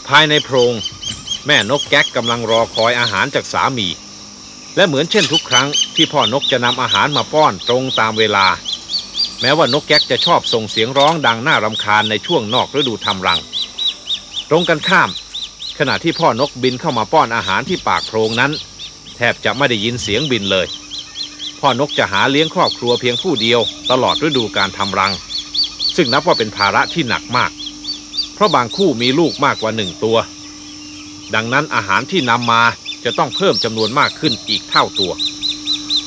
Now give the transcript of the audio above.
ภายในโพรงแม่นกแก๊กกำลังรอคอยอาหารจากสามีและเหมือนเช่นทุกครั้งที่พ่อนกจะนำอาหารมาป้อนตรงตามเวลาแม้ว่านกแก๊กจะชอบส่งเสียงร้องดังน่ารำคาญในช่วงนอกฤดูทำรังตรงกันข้ามขณะที่พ่อนกบินเข้ามาป้อนอาหารที่ปากโพรงนั้นแทบจะไม่ได้ยินเสียงบินเลยพ่อนกจะหาเลี้ยงครอบครัวเพียงผู้เดียวตลอดฤดูการทำรังซึ่งนับว่าเป็นภาระที่หนักมากเพราะบางคู่มีลูกมากกว่า1 ตัวดังนั้นอาหารที่นำมาจะต้องเพิ่มจำนวนมากขึ้นอีกเท่าตัว